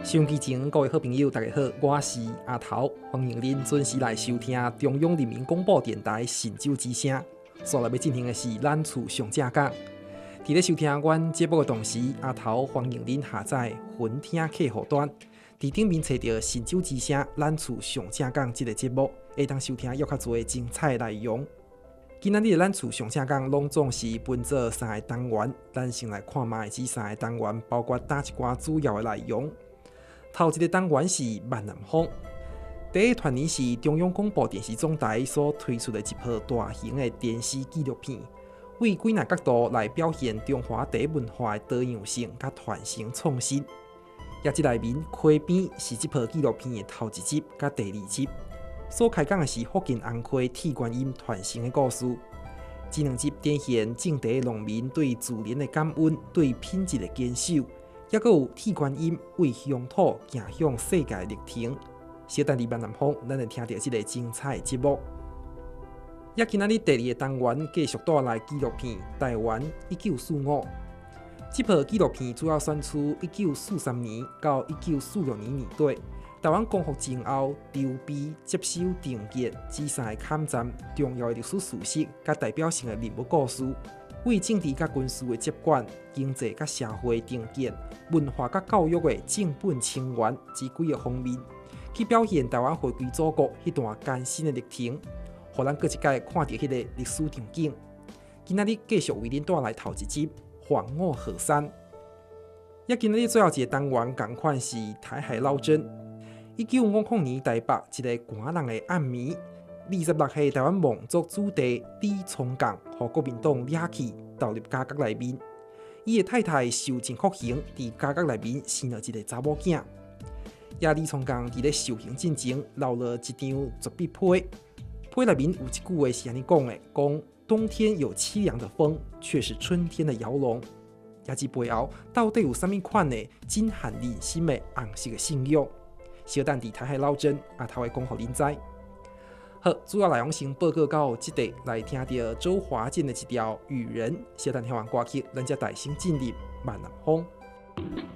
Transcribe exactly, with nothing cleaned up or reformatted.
收音机前各位好朋友，大家好，我是阿头，欢迎您准时来收听中央人民广播电台神州之声。所来要进行的是咱厝上正讲。伫咧收听阮节目的同时，阿头欢迎您下载云听客户端，伫顶面找到神州之声咱厝上正讲这个节目，会当收听约较多精彩的内容。今仔日咱厝上正讲拢总是分做三个单元，咱先来看卖这三个单元包括哪一寡主要的内容。头一个单元是万南风，第一个团年是中央广播电视总台所推出的一部大型的电视纪录片，为几个角度来表现中华茶文化的多样性甲传承创新。也即内面溪边是这部纪录片的头一集甲第二集，所开讲的是福建红溪铁观音传承的故事。这两集展现种茶农民对自然的感恩、对品质的坚守。也佫有铁观音为乡土行向世界的历程。小等二万南方，咱会听到这个精彩的节目。也今仔日第二个单元继续带来纪录片《台湾一九四五》。这部纪录片主要选出一九四三年到一九四六年年底台湾光复前后筹备、接收、定结这三个坎站重要的历史事实甲代表性的人物故事。为政治甲军事的接管、经济甲社会定建、文化甲教育的正本清源这几个方面，去表现台湾回归祖国迄段艰辛的历程，互咱搁一摆看到迄个历史场景。今仔日继续为恁带来头一集《还我河山》。也今仔日最后一个单元同款是台海捞针。一九五零年台北一个寒冷的暗暝。二十六岁台湾蒙族子弟李崇港，被国民党掠去投入家监内面。伊的太太受尽酷刑，伫家监内面生了一个查某囝。也李崇港伫咧受刑进前留了一张绝笔批，批内面有一句话是安尼讲的：讲冬天有凄凉的风，却是春天的摇篮。也这背后到底有啥物款的震撼人心的红色的信仰？小等伫台海捞针，阿头会讲互恁知。好，主要内容先报告到这里，来听到周华健的一条《雨人》。小等听完歌曲，咱才大声进入万南风。